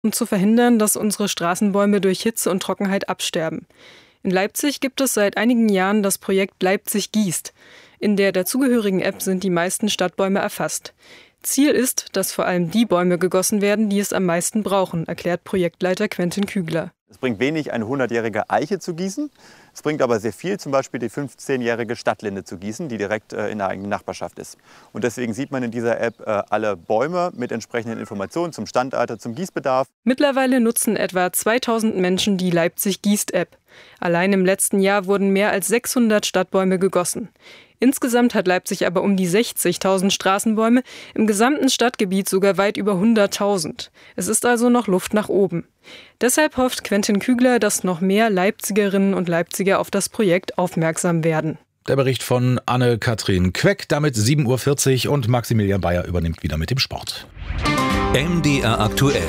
um zu verhindern, dass unsere Straßenbäume durch Hitze und Trockenheit absterben. In Leipzig gibt es seit einigen Jahren das Projekt Leipzig gießt. In der dazugehörigen App sind die meisten Stadtbäume erfasst. Ziel ist, dass vor allem die Bäume gegossen werden, die es am meisten brauchen, erklärt Projektleiter Quentin Kügler. Es bringt wenig, eine 100-jährige Eiche zu gießen. Es bringt aber sehr viel, zum Beispiel die 15-jährige Stadtlinde zu gießen, die direkt in der eigenen Nachbarschaft ist. Und deswegen sieht man in dieser App alle Bäume mit entsprechenden Informationen zum Standalter, zum Gießbedarf. Mittlerweile nutzen etwa 2000 Menschen die Leipzig gießt-App. Allein im letzten Jahr wurden mehr als 600 Stadtbäume gegossen. Insgesamt hat Leipzig aber um die 60.000 Straßenbäume, im gesamten Stadtgebiet sogar weit über 100.000. Es ist also noch Luft nach oben. Deshalb hofft Quentin Kügler, dass noch mehr Leipzigerinnen und Leipziger auf das Projekt aufmerksam werden. Der Bericht von Anne-Kathrin Queck, damit 7.40 Uhr und Maximilian Bayer übernimmt wieder mit dem Sport. MDR aktuell.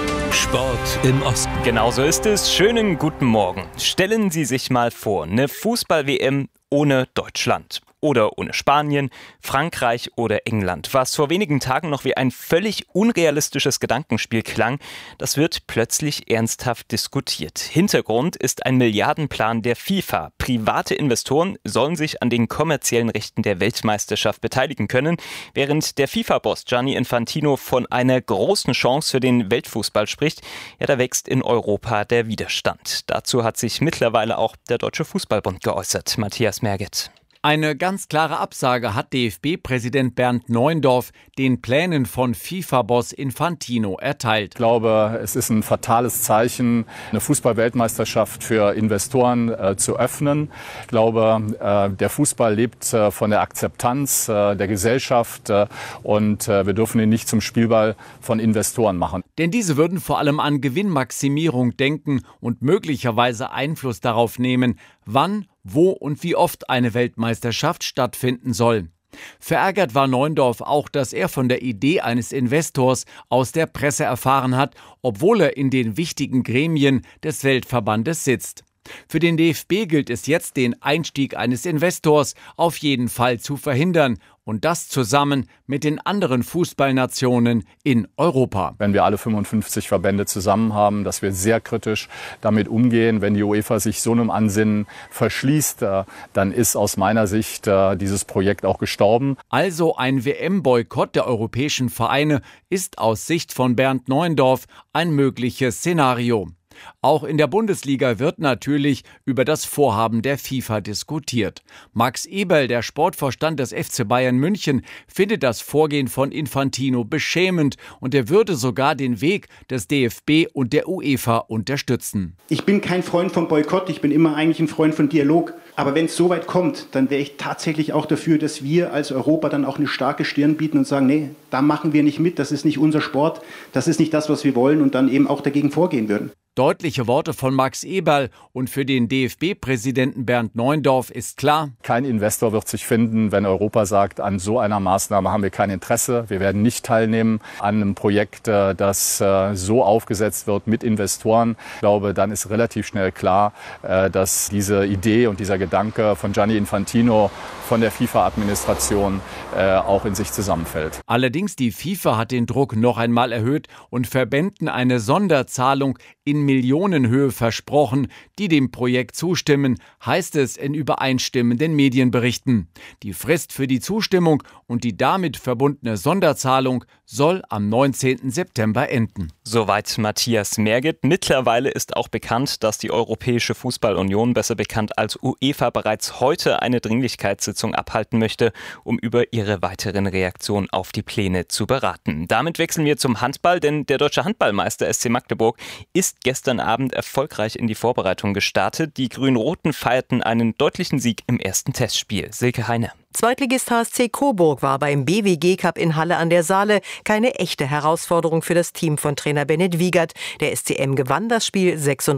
Sport im Osten. Genau so ist es. Schönen guten Morgen. Stellen Sie sich mal vor, eine Fußball-WM ohne Deutschland. Oder ohne Spanien, Frankreich oder England. Was vor wenigen Tagen noch wie ein völlig unrealistisches Gedankenspiel klang, das wird plötzlich ernsthaft diskutiert. Hintergrund ist ein Milliardenplan der FIFA. Private Investoren sollen sich an den kommerziellen Rechten der Weltmeisterschaft beteiligen können, während der FIFA-Boss Gianni Infantino von einer großen Chance für den Weltfußball spricht. Ja, da wächst in Europa der Widerstand. Dazu hat sich mittlerweile auch der Deutsche Fußballbund geäußert. Matthias Merget. Eine ganz klare Absage hat DFB-Präsident Bernd Neuendorf den Plänen von FIFA-Boss Infantino erteilt. Ich glaube, es ist ein fatales Zeichen, eine Fußball-Weltmeisterschaft für Investoren zu öffnen. Ich glaube, der Fußball lebt von der Akzeptanz der Gesellschaft und wir dürfen ihn nicht zum Spielball von Investoren machen. Denn diese würden vor allem an Gewinnmaximierung denken und möglicherweise Einfluss darauf nehmen, wann, wo und wie oft eine Weltmeisterschaft stattfinden soll. Verärgert war Neuendorf auch, dass er von der Idee eines Investors aus der Presse erfahren hat, obwohl er in den wichtigen Gremien des Weltverbandes sitzt. Für den DFB gilt es jetzt, den Einstieg eines Investors auf jeden Fall zu verhindern. Und das zusammen mit den anderen Fußballnationen in Europa. Wenn wir alle 55 Verbände zusammen haben, dass wir sehr kritisch damit umgehen. Wenn die UEFA sich so einem Ansinnen verschließt, dann ist aus meiner Sicht dieses Projekt auch gestorben. Also ein WM-Boykott der europäischen Vereine ist aus Sicht von Bernd Neuendorf ein mögliches Szenario. Auch in der Bundesliga wird natürlich über das Vorhaben der FIFA diskutiert. Max Eberl, der Sportvorstand des FC Bayern München, findet das Vorgehen von Infantino beschämend und er würde sogar den Weg des DFB und der UEFA unterstützen. Ich bin kein Freund von Boykott, ich bin immer eigentlich ein Freund von Dialog. Aber wenn es so weit kommt, dann wäre ich tatsächlich auch dafür, dass wir als Europa dann auch eine starke Stirn bieten und sagen, nee, da machen wir nicht mit, das ist nicht unser Sport, das ist nicht das, was wir wollen und dann eben auch dagegen vorgehen würden. Deutliche Worte von Max Eberl und für den DFB-Präsidenten Bernd Neuendorf ist klar: Kein Investor wird sich finden, wenn Europa sagt, an so einer Maßnahme haben wir kein Interesse. Wir werden nicht teilnehmen an einem Projekt, das so aufgesetzt wird mit Investoren. Ich glaube, dann ist relativ schnell klar, dass diese Idee und dieser Gedanke von Gianni Infantino, von der FIFA-Administration auch in sich zusammenfällt. Allerdings die FIFA hat den Druck noch einmal erhöht und Verbänden eine Sonderzahlung in Millionenhöhe versprochen, die dem Projekt zustimmen, heißt es in übereinstimmenden Medienberichten. Die Frist für die Zustimmung und die damit verbundene Sonderzahlung soll am 19. September enden. Soweit Matthias Merget. Mittlerweile ist auch bekannt, dass die Europäische Fußballunion, besser bekannt als UEFA, bereits heute eine Dringlichkeitssitzung abhalten möchte, um über ihre weiteren Reaktionen auf die Pläne zu beraten. Damit wechseln wir zum Handball, denn der deutsche Handballmeister SC Magdeburg ist gestern Abend erfolgreich in die Vorbereitung gestartet. Die Grün-Roten feierten einen deutlichen Sieg im ersten Testspiel. Silke Heine. Zweitligist HSC Coburg war beim BWG Cup in Halle an der Saale keine echte Herausforderung für das Team von Trainer Bennett Wiegert. Der SCM gewann das Spiel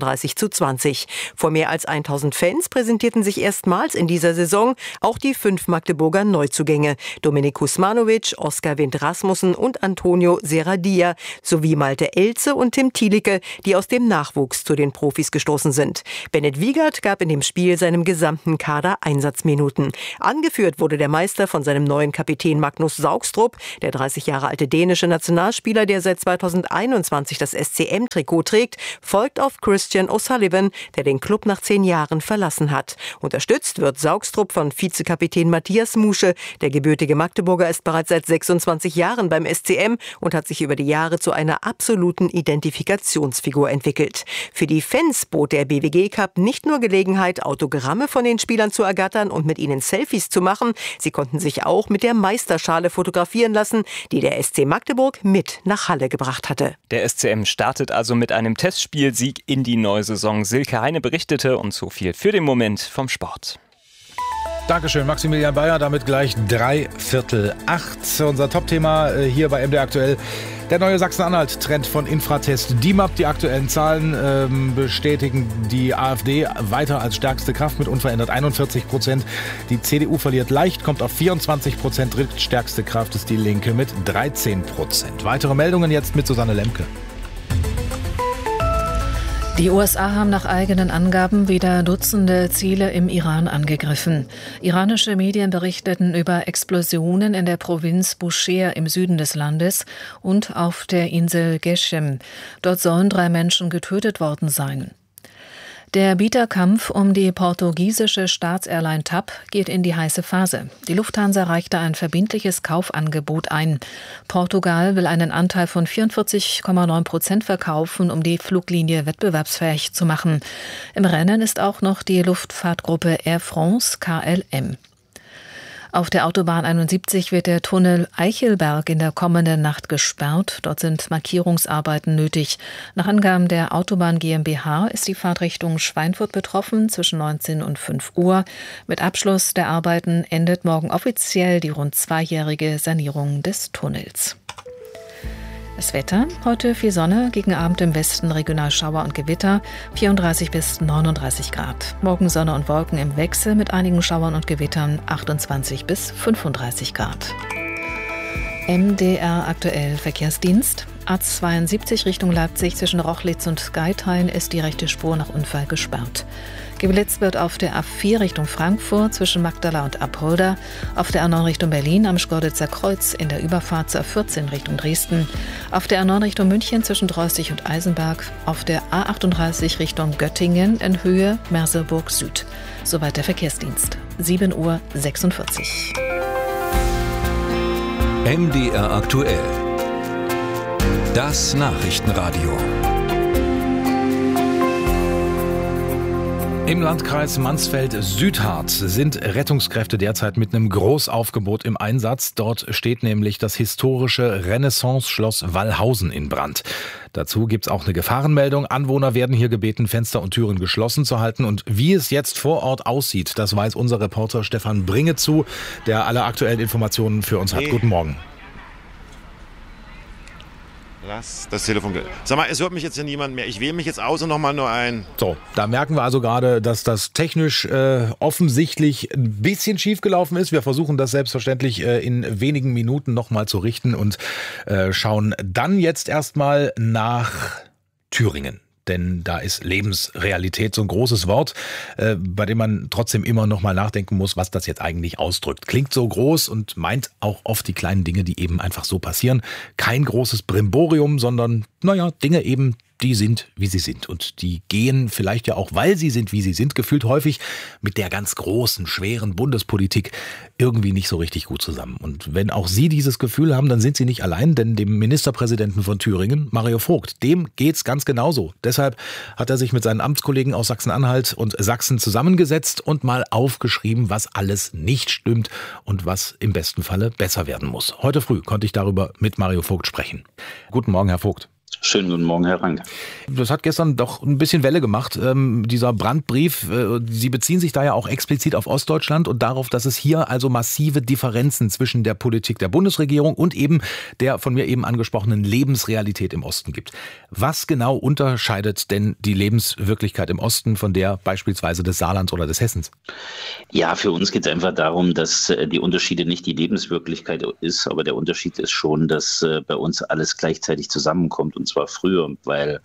36:20. Vor mehr als 1000 Fans präsentierten sich erstmals in dieser Saison auch die 5 Magdeburger Neuzugänge. Dominik Kusmanovic, Oskar Wind Rasmussen und Antonio Serradia sowie Malte Elze und Tim Thielicke, die aus dem Nachwuchs zu den Profis gestoßen sind. Bennett Wiegert gab in dem Spiel seinem gesamten Kader Einsatzminuten. Angeführt wurde wurde der Meister von seinem neuen Kapitän Magnus Saugstrup, der 30 Jahre alte dänische Nationalspieler, der seit 2021 das SCM-Trikot trägt, folgt auf Christian O'Sullivan, der den Klub nach 10 Jahren verlassen hat. Unterstützt wird Saugstrup von Vizekapitän Matthias Musche. Der gebürtige Magdeburger ist bereits seit 26 Jahren beim SCM und hat sich über die Jahre zu einer absoluten Identifikationsfigur entwickelt. Für die Fans bot der BWG Cup nicht nur Gelegenheit, Autogramme von den Spielern zu ergattern und mit ihnen Selfies zu machen. Sie konnten sich auch mit der Meisterschale fotografieren lassen, die der SC Magdeburg mit nach Halle gebracht hatte. Der SCM startet also mit einem Testspielsieg in die neue Saison. Silke Heine berichtete und so viel für den Moment vom Sport. Dankeschön, Maximilian Bayer. Damit gleich 7:45. Unser Topthema hier bei MDR aktuell. Der neue Sachsen-Anhalt-Trend von Infratest DIMAP. Die aktuellen Zahlen bestätigen die AfD weiter als stärkste Kraft mit unverändert 41%. Die CDU verliert leicht, kommt auf 24%. Drittstärkste Kraft ist die Linke mit 13%. Weitere Meldungen jetzt mit Susanne Lemke. Die USA haben nach eigenen Angaben wieder Dutzende Ziele im Iran angegriffen. Iranische Medien berichteten über Explosionen in der Provinz Bushehr im Süden des Landes und auf der Insel Geshem. Dort sollen 3 Menschen getötet worden sein. Der Bieterkampf um die portugiesische Staatsairline TAP geht in die heiße Phase. Die Lufthansa reichte ein verbindliches Kaufangebot ein. Portugal will einen Anteil von 44,9% verkaufen, um die Fluglinie wettbewerbsfähig zu machen. Im Rennen ist auch noch die Luftfahrtgruppe Air France KLM. Auf der Autobahn 71 wird der Tunnel Eichelberg in der kommenden Nacht gesperrt. Dort sind Markierungsarbeiten nötig. Nach Angaben der Autobahn GmbH ist die Fahrtrichtung Schweinfurt betroffen zwischen 19 und 5 Uhr. Mit Abschluss der Arbeiten endet morgen offiziell die rund 2-jährige Sanierung des Tunnels. Das Wetter, heute viel Sonne, gegen Abend im Westen regional Schauer und Gewitter, 34 bis 39 Grad. Morgen Sonne und Wolken im Wechsel mit einigen Schauern und Gewittern, 28 bis 35 Grad. MDR aktuell Verkehrsdienst. A72 Richtung Leipzig zwischen Rochlitz und Geithain ist die rechte Spur nach Unfall gesperrt. Geblitzt wird auf der A4 Richtung Frankfurt zwischen Magdala und Apolda, auf der A9 Richtung Berlin am Schkeuditzer Kreuz in der Überfahrt zur A14 Richtung Dresden, auf der A9 Richtung München zwischen Dreusig und Eisenberg, auf der A38 Richtung Göttingen in Höhe Merseburg Süd. Soweit der Verkehrsdienst. 7:46 Uhr. MDR aktuell. Das Nachrichtenradio. Im Landkreis Mansfeld-Südharz sind Rettungskräfte derzeit mit einem Großaufgebot im Einsatz. Dort steht nämlich das historische Renaissance-Schloss Wallhausen in Brand. Dazu gibt's auch eine Gefahrenmeldung. Anwohner werden hier gebeten, Fenster und Türen geschlossen zu halten. Und wie es jetzt vor Ort aussieht, das weiß unser Reporter Stefan Bringezu, der alle aktuellen Informationen für uns hat. Guten Morgen. Lass das Telefon. Sag mal, es hört mich jetzt hier niemand mehr. Ich wähle mich jetzt aus und nochmal nur ein. So, da merken wir also gerade, dass das technisch offensichtlich ein bisschen schief gelaufen ist. Wir versuchen das selbstverständlich in wenigen Minuten nochmal zu richten und schauen dann jetzt erstmal nach Thüringen. Denn da ist Lebensrealität so ein großes Wort, bei dem man trotzdem immer noch mal nachdenken muss, was das jetzt eigentlich ausdrückt. Klingt so groß und meint auch oft die kleinen Dinge, die eben einfach so passieren. Kein großes Brimborium, sondern, Dinge eben, die sind, wie sie sind. Und die gehen vielleicht ja auch, weil sie sind, wie sie sind, gefühlt häufig mit der ganz großen, schweren Bundespolitik irgendwie nicht so richtig gut zusammen. Und wenn auch Sie dieses Gefühl haben, dann sind Sie nicht allein, denn dem Ministerpräsidenten von Thüringen, Mario Vogt, dem geht's ganz genauso. Deshalb hat er sich mit seinen Amtskollegen aus Sachsen-Anhalt und Sachsen zusammengesetzt und mal aufgeschrieben, was alles nicht stimmt und was im besten Falle besser werden muss. Heute früh konnte ich darüber mit Mario Vogt sprechen. Guten Morgen, Herr Vogt. Schönen guten Morgen, Herr Rank. Das hat gestern doch ein bisschen Welle gemacht, dieser Brandbrief. Sie beziehen sich da ja auch explizit auf Ostdeutschland und darauf, dass es hier also massive Differenzen zwischen der Politik der Bundesregierung und eben der von mir eben angesprochenen Lebensrealität im Osten gibt. Was genau unterscheidet denn die Lebenswirklichkeit im Osten von der beispielsweise des Saarlands oder des Hessens? Ja, für uns geht es einfach darum, dass die Unterschiede nicht die Lebenswirklichkeit ist, aber der Unterschied ist schon, dass bei uns alles gleichzeitig zusammenkommt und zwar früher, weil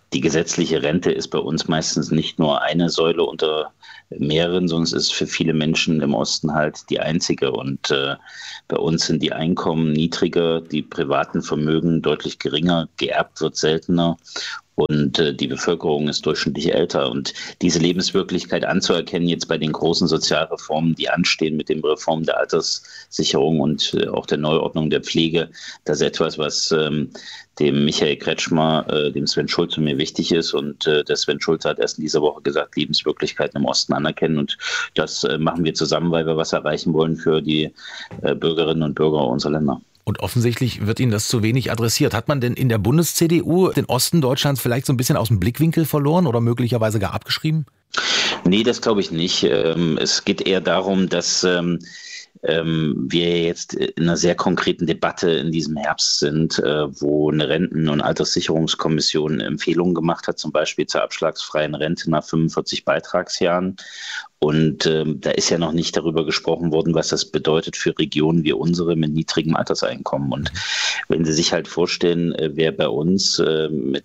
Die gesetzliche Rente ist bei uns meistens nicht nur eine Säule unter mehreren, sondern es ist für viele Menschen im Osten halt die einzige. Und bei uns sind die Einkommen niedriger, die privaten Vermögen deutlich geringer, geerbt wird seltener. Und die Bevölkerung ist durchschnittlich älter. Und diese Lebenswirklichkeit anzuerkennen, jetzt bei den großen Sozialreformen, die anstehen mit dem Reform der Alterssicherung und auch der Neuordnung der Pflege, das ist etwas, was dem Michael Kretschmer, dem Sven Schulze mir wichtig ist. Und der Sven Schulze hat erst in dieser Woche gesagt, Lebenswirklichkeiten im Osten anerkennen. Und das machen wir zusammen, weil wir was erreichen wollen für die Bürgerinnen und Bürger unserer Länder. Und offensichtlich wird Ihnen das zu wenig adressiert. Hat man denn in der Bundes-CDU den Osten Deutschlands vielleicht so ein bisschen aus dem Blickwinkel verloren oder möglicherweise gar abgeschrieben? Nee, das glaube ich nicht. Es geht eher darum, dass wir jetzt in einer sehr konkreten Debatte in diesem Herbst sind, wo eine Renten- und Alterssicherungskommission Empfehlungen gemacht hat, zum Beispiel zur abschlagsfreien Rente nach 45 Beitragsjahren. Und da ist ja noch nicht darüber gesprochen worden, was das bedeutet für Regionen wie unsere mit niedrigem Alterseinkommen. Und wenn Sie sich halt vorstellen, wer bei uns mit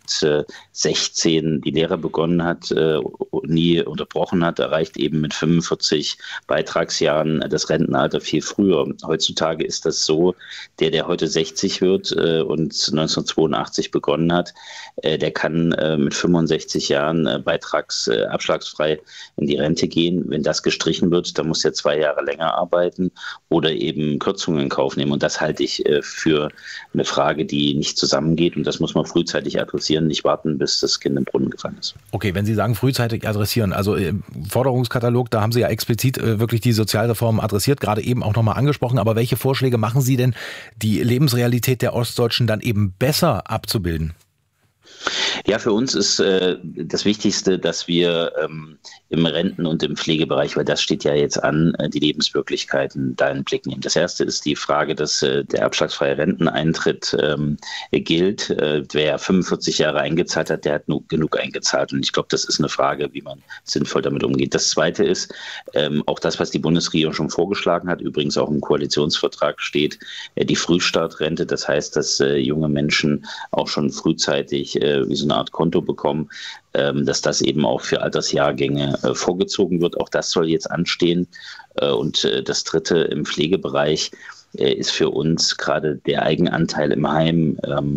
16 die Lehre begonnen hat, nie unterbrochen hat, erreicht eben mit 45 Beitragsjahren das Rentenalter viel früher. Heutzutage ist das so, der heute 60 wird und 1982 begonnen hat, der kann mit 65 Jahren abschlagsfrei in die Rente gehen. Wenn das gestrichen wird, dann muss er 2 Jahre länger arbeiten oder eben Kürzungen in Kauf nehmen. Und das halte ich für eine Frage, die nicht zusammengeht. Und das muss man frühzeitig adressieren, nicht warten, bis das Kind im Brunnen gefallen ist. Okay, wenn Sie sagen frühzeitig adressieren, also im Forderungskatalog, da haben Sie ja explizit wirklich die Sozialreformen adressiert, gerade eben auch nochmal angesprochen. Aber welche Vorschläge machen Sie denn, die Lebensrealität der Ostdeutschen dann eben besser abzubilden? Ja, für uns ist das Wichtigste, dass wir im Renten- und im Pflegebereich, weil das steht ja jetzt an, die Lebenswirklichkeiten da in den Blick nehmen. Das erste ist die Frage, dass der abschlagsfreie Renteneintritt gilt. Wer 45 Jahre eingezahlt hat, der hat genug eingezahlt. Und ich glaube, das ist eine Frage, wie man sinnvoll damit umgeht. Das zweite ist auch das, was die Bundesregierung schon vorgeschlagen hat, übrigens auch im Koalitionsvertrag steht, die Frühstartrente. Das heißt, dass junge Menschen auch schon frühzeitig wie so eine Art Konto bekommen, dass das eben auch für Altersjahrgänge vorgezogen wird. Auch das soll jetzt anstehen. Und das dritte im Pflegebereich ist für uns gerade der Eigenanteil im Heim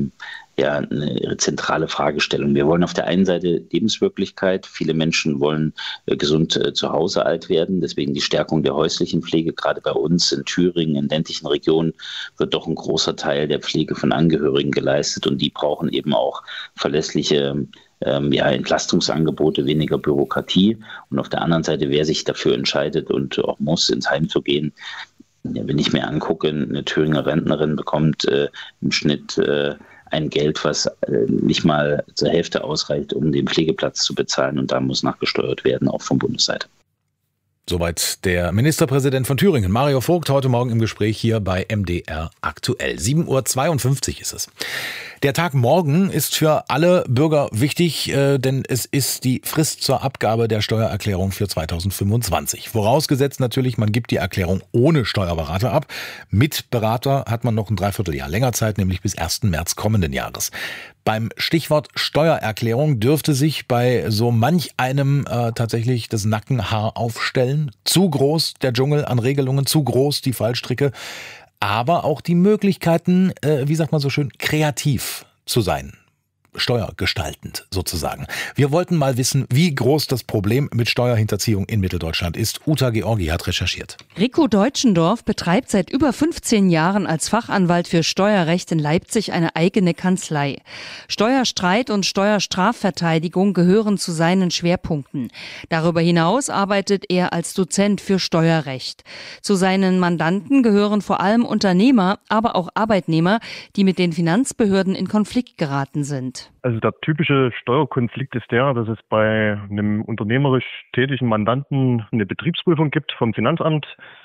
eine zentrale Fragestellung. Wir wollen auf der einen Seite Lebenswirklichkeit. Viele Menschen wollen gesund zu Hause alt werden. Deswegen die Stärkung der häuslichen Pflege. Gerade bei uns in Thüringen, in ländlichen Regionen, wird doch ein großer Teil der Pflege von Angehörigen geleistet. Und die brauchen eben auch verlässliche Entlastungsangebote, weniger Bürokratie. Und auf der anderen Seite, wer sich dafür entscheidet und auch muss, ins Heim zu gehen, wenn ich mir angucke, eine Thüringer Rentnerin bekommt im Schnitt ein Geld, was nicht mal zur Hälfte ausreicht, um den Pflegeplatz zu bezahlen. Und da muss nachgesteuert werden, auch von Bundesseite. Soweit der Ministerpräsident von Thüringen, Mario Vogt, heute Morgen im Gespräch hier bei MDR aktuell. 7:52 Uhr ist es. Der Tag morgen ist für alle Bürger wichtig, denn es ist die Frist zur Abgabe der Steuererklärung für 2025. Vorausgesetzt natürlich, man gibt die Erklärung ohne Steuerberater ab. Mit Berater hat man noch ein Dreivierteljahr länger Zeit, nämlich bis 1. März kommenden Jahres. Beim Stichwort Steuererklärung dürfte sich bei so manch einem tatsächlich das Nackenhaar aufstellen. Zu groß der Dschungel an Regelungen, zu groß die Fallstricke, aber auch die Möglichkeiten, wie sagt man so schön, kreativ zu sein. Steuergestaltend sozusagen. Wir wollten mal wissen, wie groß das Problem mit Steuerhinterziehung in Mitteldeutschland ist. Uta Georgi hat recherchiert. Rico Deutschendorf betreibt seit über 15 Jahren als Fachanwalt für Steuerrecht in Leipzig eine eigene Kanzlei. Steuerstreit und Steuerstrafverteidigung gehören zu seinen Schwerpunkten. Darüber hinaus arbeitet er als Dozent für Steuerrecht. Zu seinen Mandanten gehören vor allem Unternehmer, aber auch Arbeitnehmer, die mit den Finanzbehörden in Konflikt geraten sind. Also der typische Steuerkonflikt ist der, dass es bei einem unternehmerisch tätigen Mandanten eine Betriebsprüfung gibt vom Finanzamt.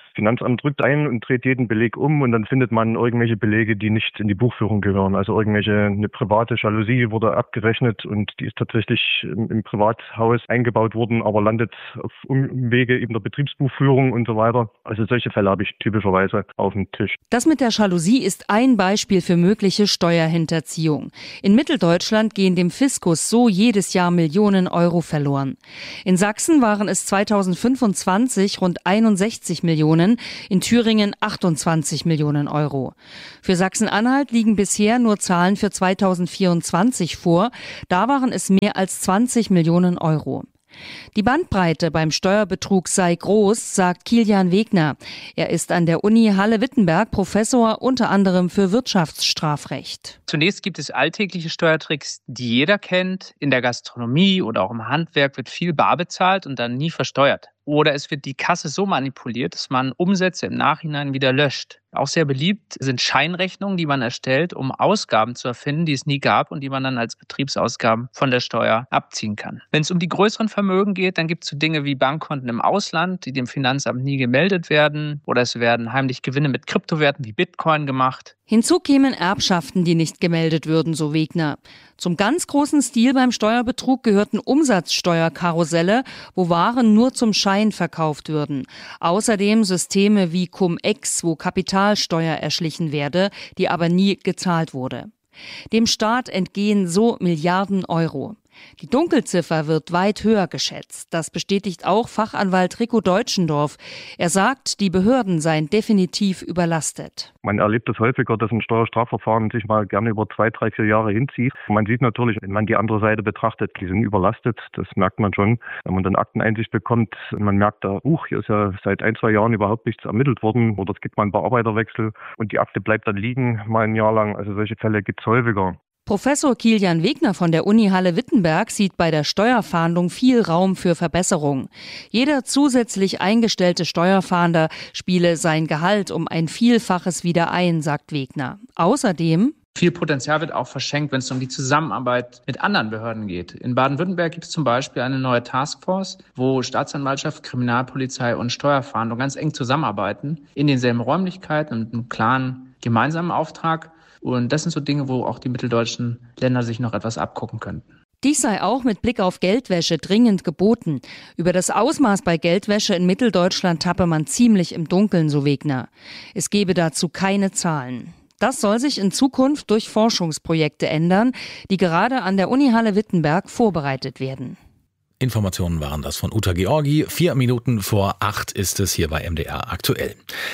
Finanzamt drückt ein und dreht jeden Beleg um und dann findet man irgendwelche Belege, die nicht in die Buchführung gehören. Also eine private Jalousie wurde abgerechnet und die ist tatsächlich im Privathaus eingebaut worden, aber landet auf Umwege eben der Betriebsbuchführung und so weiter. Also solche Fälle habe ich typischerweise auf dem Tisch. Das mit der Jalousie ist ein Beispiel für mögliche Steuerhinterziehung. In Mitteldeutschland gehen dem Fiskus so jedes Jahr Millionen Euro verloren. In Sachsen waren es 2025 rund 61 Millionen, in Thüringen 28 Millionen Euro. Für Sachsen-Anhalt liegen bisher nur Zahlen für 2024 vor. Da waren es mehr als 20 Millionen Euro. Die Bandbreite beim Steuerbetrug sei groß, sagt Kilian Wegner. Er ist an der Uni Halle-Wittenberg Professor unter anderem für Wirtschaftsstrafrecht. Zunächst gibt es alltägliche Steuertricks, die jeder kennt. In der Gastronomie oder auch im Handwerk wird viel bar bezahlt und dann nie versteuert. Oder es wird die Kasse so manipuliert, dass man Umsätze im Nachhinein wieder löscht. Auch sehr beliebt sind Scheinrechnungen, die man erstellt, um Ausgaben zu erfinden, die es nie gab und die man dann als Betriebsausgaben von der Steuer abziehen kann. Wenn es um die größeren Vermögen geht, dann gibt es so Dinge wie Bankkonten im Ausland, die dem Finanzamt nie gemeldet werden. Oder es werden heimlich Gewinne mit Kryptowerten wie Bitcoin gemacht. Hinzu kämen Erbschaften, die nicht gemeldet würden, so Wegner. Zum ganz großen Stil beim Steuerbetrug gehörten Umsatzsteuerkarusselle, wo Waren nur zum Schein verkauft würden. Außerdem Systeme wie Cum-Ex, wo Kapitalsteuer erschlichen werde, die aber nie gezahlt wurde. Dem Staat entgehen so Milliarden Euro. Die Dunkelziffer wird weit höher geschätzt. Das bestätigt auch Fachanwalt Rico Deutschendorf. Er sagt, die Behörden seien definitiv überlastet. Man erlebt es häufiger, dass ein Steuerstrafverfahren sich mal gerne über 2, 3, 4 Jahre hinzieht. Man sieht natürlich, wenn man die andere Seite betrachtet, die sind überlastet. Das merkt man schon. Wenn man dann Akteneinsicht bekommt und man merkt, hier ist ja seit 1, 2 Jahren überhaupt nichts ermittelt worden oder es gibt mal einen Bearbeiterwechsel und die Akte bleibt dann liegen mal ein Jahr lang. Also solche Fälle gibt es häufiger. Professor Kilian Wegner von der Uni Halle-Wittenberg sieht bei der Steuerfahndung viel Raum für Verbesserung. Jeder zusätzlich eingestellte Steuerfahnder spiele sein Gehalt um ein Vielfaches wieder ein, sagt Wegner. Außerdem: Viel Potenzial wird auch verschenkt, wenn es um die Zusammenarbeit mit anderen Behörden geht. In Baden-Württemberg gibt es zum Beispiel eine neue Taskforce, wo Staatsanwaltschaft, Kriminalpolizei und Steuerfahndung ganz eng zusammenarbeiten, in denselben Räumlichkeiten und mit einem klaren gemeinsamen Auftrag. Und das sind so Dinge, wo auch die mitteldeutschen Länder sich noch etwas abgucken könnten. Dies sei auch mit Blick auf Geldwäsche dringend geboten. Über das Ausmaß bei Geldwäsche in Mitteldeutschland tappe man ziemlich im Dunkeln, so Wegner. Es gebe dazu keine Zahlen. Das soll sich in Zukunft durch Forschungsprojekte ändern, die gerade an der Uni Halle-Wittenberg vorbereitet werden. Informationen waren das von Uta Georgi. 4 Minuten vor 8 ist es hier bei MDR aktuell.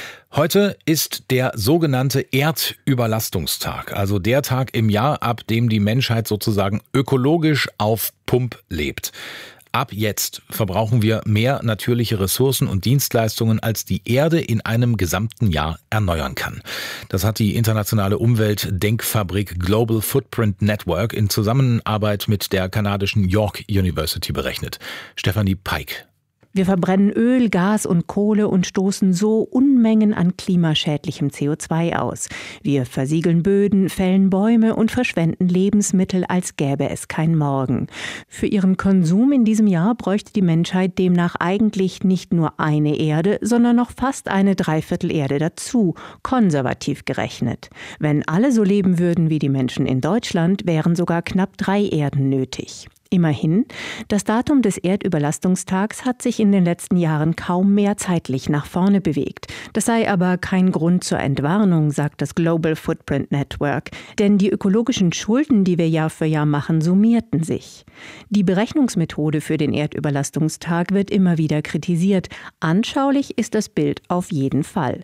Heute ist der sogenannte Erdüberlastungstag, also der Tag im Jahr, ab dem die Menschheit sozusagen ökologisch auf Pump lebt. Ab jetzt verbrauchen wir mehr natürliche Ressourcen und Dienstleistungen, als die Erde in einem gesamten Jahr erneuern kann. Das hat die internationale Umweltdenkfabrik Global Footprint Network in Zusammenarbeit mit der kanadischen York University berechnet. Stefanie Peik. Wir verbrennen Öl, Gas und Kohle und stoßen so Unmengen an klimaschädlichem CO2 aus. Wir versiegeln Böden, fällen Bäume und verschwenden Lebensmittel, als gäbe es kein Morgen. Für ihren Konsum in diesem Jahr bräuchte die Menschheit demnach eigentlich nicht nur eine Erde, sondern noch fast eine Dreiviertel-Erde dazu, konservativ gerechnet. Wenn alle so leben würden wie die Menschen in Deutschland, wären sogar knapp 3 Erden nötig. Immerhin, das Datum des Erdüberlastungstags hat sich in den letzten Jahren kaum mehr zeitlich nach vorne bewegt. Das sei aber kein Grund zur Entwarnung, sagt das Global Footprint Network. Denn die ökologischen Schulden, die wir Jahr für Jahr machen, summierten sich. Die Berechnungsmethode für den Erdüberlastungstag wird immer wieder kritisiert. Anschaulich ist das Bild auf jeden Fall.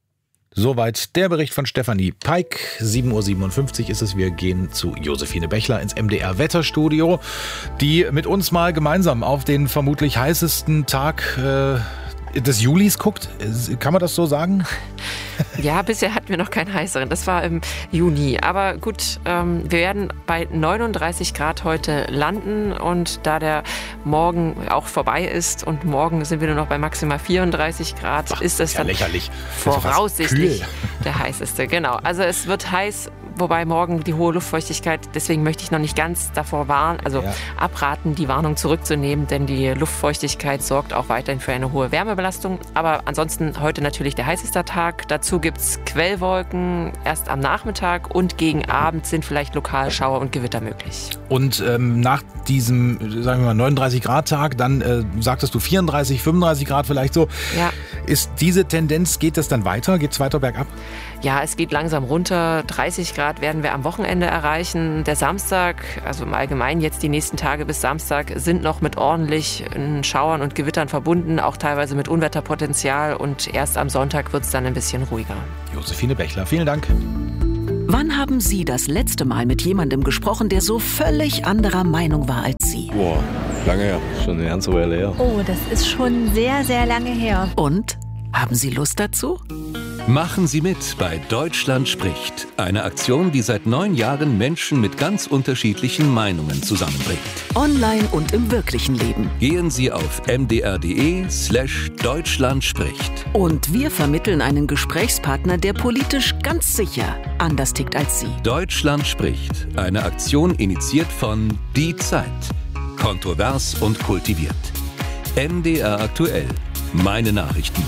Soweit der Bericht von Stefanie Peik. 7.57 Uhr ist es. Wir gehen zu Josephine Bechler ins MDR-Wetterstudio, die mit uns mal gemeinsam auf den vermutlich heißesten Tag des Julis guckt. Kann man das so sagen? Ja, bisher hatten wir noch keinen heißeren. Das war im Juni. Aber gut, wir werden bei 39 Grad heute landen. Und da der Morgen auch vorbei ist und morgen sind wir nur noch bei maximal 34 Grad, ist es dann lächerlich. Voraussichtlich der heißeste. Genau. Also es wird heiß, wobei morgen die hohe Luftfeuchtigkeit, deswegen möchte ich noch nicht ganz davor abraten, die Warnung zurückzunehmen, denn die Luftfeuchtigkeit sorgt auch weiterhin für eine hohe Wärmebelastung. Aber ansonsten heute natürlich der heißeste Tag. Dazu gibt es Quellwolken erst am Nachmittag und gegen Abend sind vielleicht lokal Schauer und Gewitter möglich. Und nach diesem, sagen wir mal, 39-Grad-Tag, dann sagtest du 34, 35 Grad vielleicht so. Ja. Ist diese Tendenz, geht das dann weiter? Geht es weiter bergab? Ja, es geht langsam runter. 30 Grad werden wir am Wochenende erreichen. Der Samstag, also im Allgemeinen jetzt die nächsten Tage bis Samstag, sind noch mit ordentlichen Schauern und Gewittern verbunden, auch teilweise mit Unwetterpotenzial. Und erst am Sonntag wird es dann ein bisschen ruhiger. Josephine Bechler, vielen Dank. Wann haben Sie das letzte Mal mit jemandem gesprochen, der so völlig anderer Meinung war als Sie? Boah, lange her. Schon eine ganze Weile her. Oh, das ist schon sehr, sehr lange her. Und? Haben Sie Lust dazu? Machen Sie mit bei Deutschland spricht. Eine Aktion, die seit 9 Jahren Menschen mit ganz unterschiedlichen Meinungen zusammenbringt. Online und im wirklichen Leben. Gehen Sie auf mdr.de/Deutschland spricht. Und wir vermitteln einen Gesprächspartner, der politisch ganz sicher anders tickt als Sie. Deutschland spricht. Eine Aktion initiiert von Die Zeit. Kontrovers und kultiviert. MDR aktuell. Meine Nachrichten.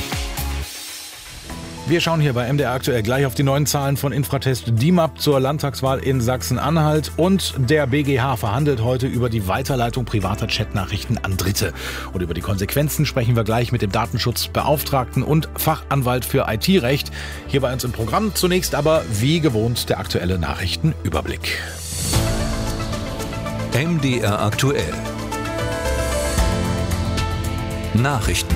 Wir schauen hier bei MDR aktuell gleich auf die neuen Zahlen von Infratest DIMAP zur Landtagswahl in Sachsen-Anhalt. Und der BGH verhandelt heute über die Weiterleitung privater Chatnachrichten an Dritte. Und über die Konsequenzen sprechen wir gleich mit dem Datenschutzbeauftragten und Fachanwalt für IT-Recht. Hier bei uns im Programm. Zunächst aber wie gewohnt der aktuelle Nachrichtenüberblick. MDR aktuell. Nachrichten.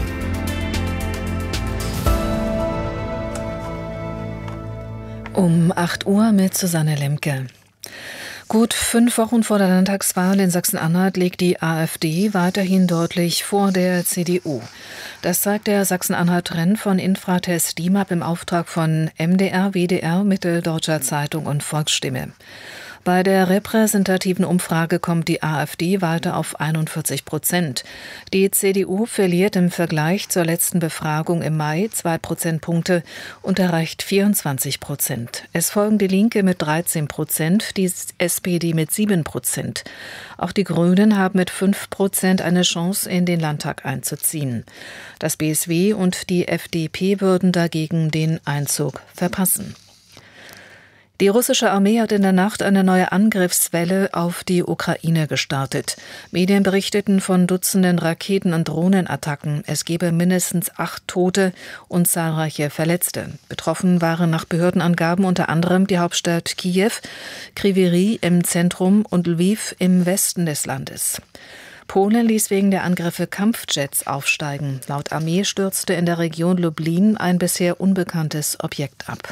Um 8 Uhr mit Susanne Lemke. Gut 5 Wochen vor der Landtagswahl in Sachsen-Anhalt liegt die AfD weiterhin deutlich vor der CDU. Das zeigt der Sachsen-Anhalt-Trend von Infratest DIMAP im Auftrag von MDR, WDR, Mitteldeutscher Zeitung und Volksstimme. Bei der repräsentativen Umfrage kommt die AfD weiter auf 41%. Die CDU verliert im Vergleich zur letzten Befragung im Mai 2 Prozentpunkte und erreicht 24%. Es folgen die Linke mit 13%, die SPD mit 7%. Auch die Grünen haben mit 5% eine Chance, in den Landtag einzuziehen. Das BSW und die FDP würden dagegen den Einzug verpassen. Die russische Armee hat in der Nacht eine neue Angriffswelle auf die Ukraine gestartet. Medien berichteten von Dutzenden Raketen- und Drohnenattacken. Es gebe mindestens 8 Tote und zahlreiche Verletzte. Betroffen waren nach Behördenangaben unter anderem die Hauptstadt Kiew, Kryvyi Rih im Zentrum und Lviv im Westen des Landes. Polen ließ wegen der Angriffe Kampfjets aufsteigen. Laut Armee stürzte in der Region Lublin ein bisher unbekanntes Objekt ab.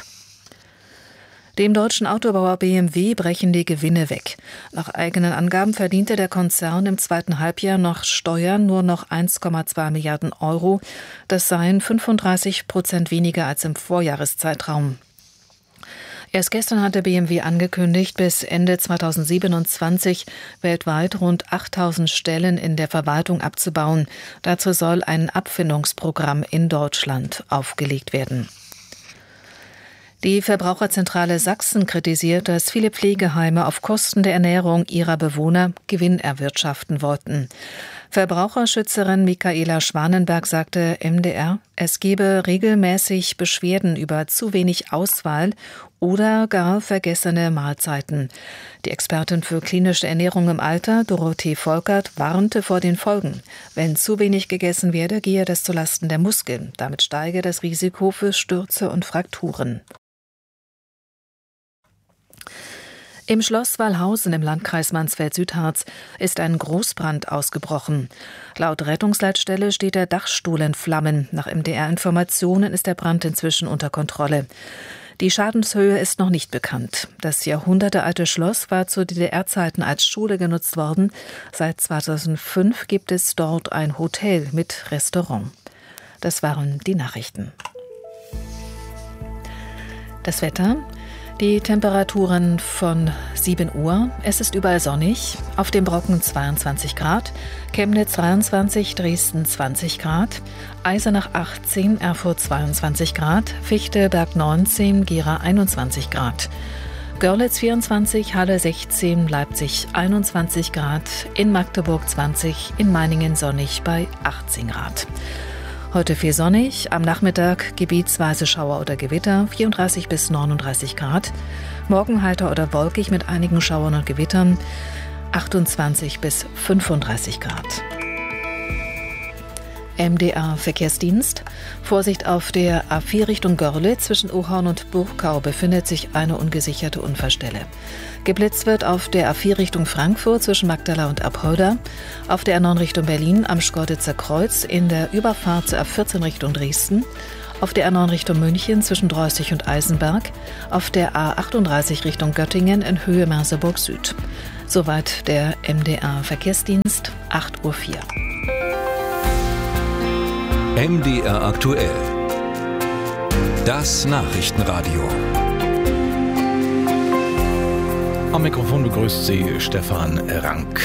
Dem deutschen Autobauer BMW brechen die Gewinne weg. Nach eigenen Angaben verdiente der Konzern im zweiten Halbjahr nach Steuern nur noch 1,2 Milliarden Euro. Das seien 35% weniger als im Vorjahreszeitraum. Erst gestern hatte BMW angekündigt, bis Ende 2027 weltweit rund 8.000 Stellen in der Verwaltung abzubauen. Dazu soll ein Abfindungsprogramm in Deutschland aufgelegt werden. Die Verbraucherzentrale Sachsen kritisiert, dass viele Pflegeheime auf Kosten der Ernährung ihrer Bewohner Gewinn erwirtschaften wollten. Verbraucherschützerin Michaela Schwanenberg sagte MDR, es gebe regelmäßig Beschwerden über zu wenig Auswahl oder gar vergessene Mahlzeiten. Die Expertin für klinische Ernährung im Alter, Dorothee Volkert, warnte vor den Folgen. Wenn zu wenig gegessen werde, gehe das zulasten der Muskeln. Damit steige das Risiko für Stürze und Frakturen. Im Schloss Wallhausen im Landkreis Mansfeld-Südharz ist ein Großbrand ausgebrochen. Laut Rettungsleitstelle steht der Dachstuhl in Flammen. Nach MDR-Informationen ist der Brand inzwischen unter Kontrolle. Die Schadenshöhe ist noch nicht bekannt. Das jahrhundertealte Schloss war zu DDR-Zeiten als Schule genutzt worden. Seit 2005 gibt es dort ein Hotel mit Restaurant. Das waren die Nachrichten. Das Wetter. Die Temperaturen von 7 Uhr. Es ist überall sonnig. Auf dem Brocken 22 Grad, Chemnitz 23, Dresden 20 Grad, Eisenach 18, Erfurt 22 Grad, Fichtelberg 19, Gera 21 Grad. Görlitz 24, Halle 16, Leipzig 21 Grad, in Magdeburg 20, in Meiningen sonnig bei 18 Grad. Heute viel sonnig, am Nachmittag gebietsweise Schauer oder Gewitter, 34 bis 39 Grad. Morgen heiter oder wolkig mit einigen Schauern und Gewittern, 28 bis 35 Grad. MDR Verkehrsdienst. Vorsicht auf der A4 Richtung Görlitz. Zwischen Ohorn und Burgkau befindet sich eine ungesicherte Unfallstelle. Geblitzt wird auf der A4 Richtung Frankfurt zwischen Magdala und Apolda. Auf der A9 Richtung Berlin am Schkeuditzer Kreuz in der Überfahrt zur A14 Richtung Dresden. Auf der A9 Richtung München zwischen Dreusig und Eisenberg. Auf der A38 Richtung Göttingen in Höhe Merseburg Süd. Soweit der MDR Verkehrsdienst, 8:04 Uhr. MDR aktuell. Das Nachrichtenradio. Am Mikrofon begrüßt Sie Stefan Rank.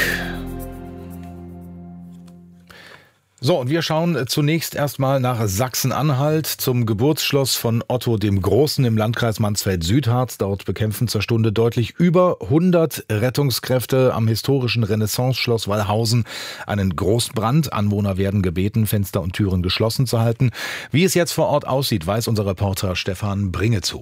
So, und wir schauen zunächst erstmal nach Sachsen-Anhalt zum Geburtsschloss von Otto dem Großen im Landkreis Mansfeld-Südharz. Dort bekämpfen zur Stunde deutlich über 100 Rettungskräfte am historischen Renaissance-Schloss Wallhausen einen Großbrand. Anwohner werden gebeten, Fenster und Türen geschlossen zu halten. Wie es jetzt vor Ort aussieht, weiß unser Reporter Stefan Bringezu.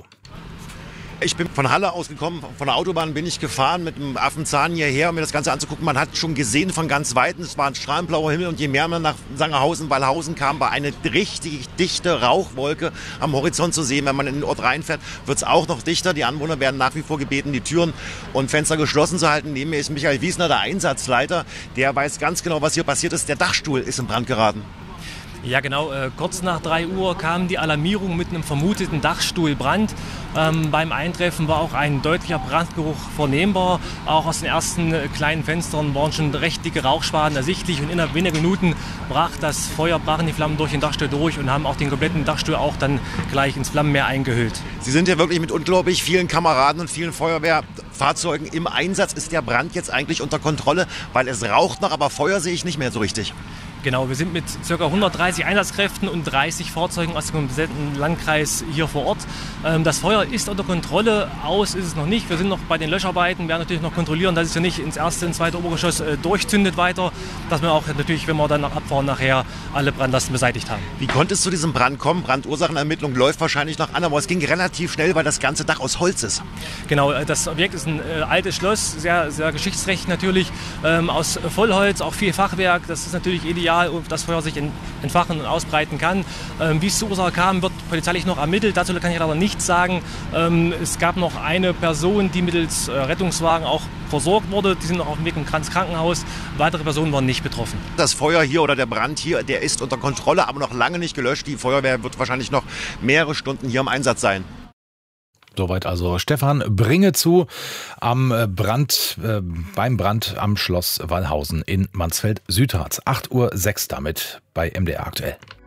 Ich bin von Halle ausgekommen, von der Autobahn bin ich gefahren mit dem Affenzahn hierher, um mir das Ganze anzugucken. Man hat schon gesehen von ganz Weitem, es war ein strahlenblauer Himmel und je mehr man nach Sangerhausen, Wallhausen kam, war eine richtig dichte Rauchwolke am Horizont zu sehen. Wenn man in den Ort reinfährt, wird es auch noch dichter. Die Anwohner werden nach wie vor gebeten, die Türen und Fenster geschlossen zu halten. Neben mir ist Michael Wiesner, der Einsatzleiter. Der weiß ganz genau, was hier passiert ist. Der Dachstuhl ist in Brand geraten. Ja genau, kurz nach 3 Uhr kam die Alarmierung mit einem vermuteten Dachstuhlbrand. Beim Eintreffen war auch ein deutlicher Brandgeruch vernehmbar. Auch aus den ersten kleinen Fenstern waren schon recht dicke Rauchschwaden ersichtlich. Und innerhalb weniger Minuten brachen die Flammen durch den Dachstuhl durch und haben auch den kompletten Dachstuhl auch dann gleich ins Flammenmeer eingehüllt. Sie sind ja wirklich mit unglaublich vielen Kameraden und vielen Feuerwehrfahrzeugen im Einsatz. Ist der Brand jetzt eigentlich unter Kontrolle? Weil es raucht noch, aber Feuer sehe ich nicht mehr so richtig. Genau, wir sind mit ca. 130 Einsatzkräften und 30 Fahrzeugen aus dem kompletten Landkreis hier vor Ort. Das Feuer ist unter Kontrolle, aus ist es noch nicht. Wir sind noch bei den Löscharbeiten, werden natürlich noch kontrollieren, dass es ja nicht ins erste und zweite Obergeschoss durchzündet weiter, dass wir auch natürlich, wenn wir dann abfahren, nachher alle Brandlasten beseitigt haben. Wie konnte es zu diesem Brand kommen? Brandursachenermittlung läuft wahrscheinlich noch an, aber es ging relativ schnell, weil das ganze Dach aus Holz ist. Genau, das Objekt ist ein altes Schloss, sehr, sehr geschichtsträchtig natürlich, aus Vollholz, auch viel Fachwerk. Das ist natürlich ideal, das Feuer sich entfachen und ausbreiten kann. Wie es zur Ursache kam, wird polizeilich noch ermittelt. Dazu kann ich aber nichts sagen. Es gab noch eine Person, die mittels Rettungswagen auch versorgt wurde. Die sind noch auf dem Weg ins Krankenhaus. Weitere Personen waren nicht betroffen. Das Feuer hier oder der Brand hier, der ist unter Kontrolle, aber noch lange nicht gelöscht. Die Feuerwehr wird wahrscheinlich noch mehrere Stunden hier im Einsatz sein. Soweit also Stefan Bringezu beim Brand am Schloss Wallhausen in Mansfeld-Südharz. 8:06 Uhr damit bei MDR aktuell.